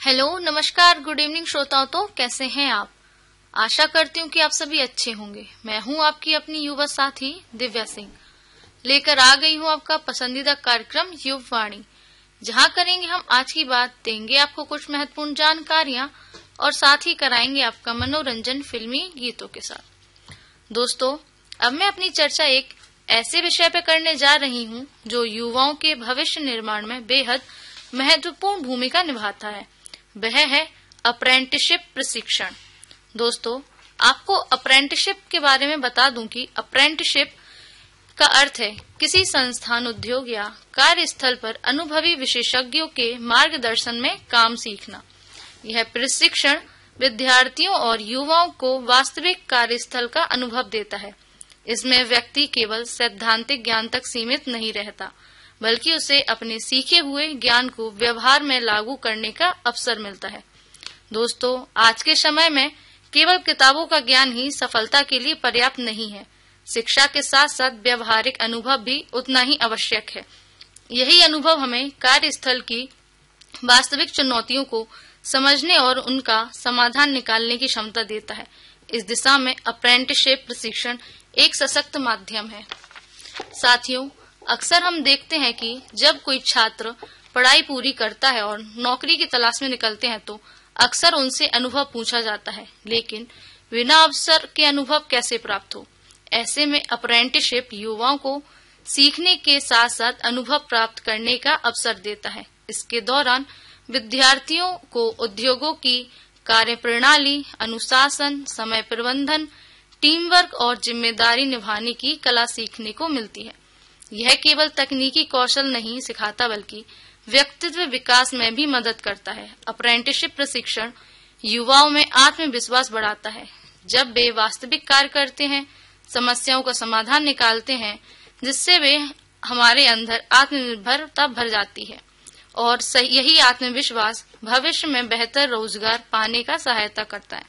Hello, नमस्कार, good evening श्रोताओं। तो कैसे हैं आप? आशा करती हूँ कि आप सभी अच्छे होंगे। मैं हूँ आपकी अपनी युवा साथी दिव्या सिंह, लेकर आ गई हूँ आपका पसंदीदा कार्यक्रम युववाणी, जहाँ करेंगे हम आज की बात, देंगे आपको कुछ महत्वपूर्ण जानकारियाँ और साथ ही कराएंगे आपका मनोरंजन फिल्मी गीतों के साथ। दोस्तों, अब मैं अपनी चर्चा एक ऐसे विषय पर करने जा रही हूँ जो युवाओं के भविष्य निर्माण में बेहद महत्वपूर्ण भूमिका निभाता है। वह है अप्रेंटिसशिप प्रशिक्षण। दोस्तों, आपको अप्रेंटिसशिप के बारे में बता दूं कि अप्रेंटिसशिप का अर्थ है किसी संस्थान, उद्योग या कार्यस्थल पर अनुभवी विशेषज्ञों के मार्गदर्शन में काम सीखना। यह प्रशिक्षण विद्यार्थियों और युवाओं को वास्तविक कार्यस्थल का अनुभव देता है। इसमें व्यक्ति केवल सैद्धांतिक ज्ञान तक सीमित नहीं रहता, बल्कि उसे अपने सीखे हुए ज्ञान को व्यवहार में लागू करने का अवसर मिलता है। दोस्तों, आज के समय में केवल किताबों का ज्ञान ही सफलता के लिए पर्याप्त नहीं है। शिक्षा के साथ साथ व्यवहारिक अनुभव भी उतना ही आवश्यक है। यही अनुभव हमें कार्यस्थल की वास्तविक चुनौतियों को समझने और उनका समाधान निकालने की क्षमता देता है। इस दिशा में अप्रेंटिसशिप प्रशिक्षण एक सशक्त माध्यम है। साथियों, अक्सर हम देखते हैं कि जब कोई छात्र पढ़ाई पूरी करता है और नौकरी की तलाश में निकलते हैं तो अक्सर उनसे अनुभव पूछा जाता है, लेकिन बिना अवसर के अनुभव कैसे प्राप्त हो? ऐसे में अप्रेंटिसशिप युवाओं को सीखने के साथ साथ अनुभव प्राप्त करने का अवसर देता है। इसके दौरान विद्यार्थियों को उद्योगों की कार्यप्रणाली, अनुशासन, समय प्रबंधन, टीम वर्क और जिम्मेदारी निभाने की कला सीखने को मिलती है। यह केवल तकनीकी कौशल नहीं सिखाता, बल्कि व्यक्तित्व विकास में भी मदद करता है। अप्रेंटिसशिप प्रशिक्षण युवाओं में आत्मविश्वास बढ़ाता है। जब वे वास्तविक कार्य करते हैं, समस्याओं का समाधान निकालते हैं, जिससे वे हमारे अंदर आत्मनिर्भरता भर जाती है और यही आत्मविश्वास भविष्य में बेहतर रोजगार पाने का सहायता करता है।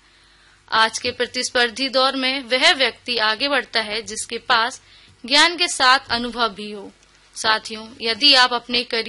आज के प्रतिस्पर्धी दौर में वह व्यक्ति आगे बढ़ता है जिसके पास ज्ञान के साथ अनुभव भी हो। साथियों, यदि आप अपने करियर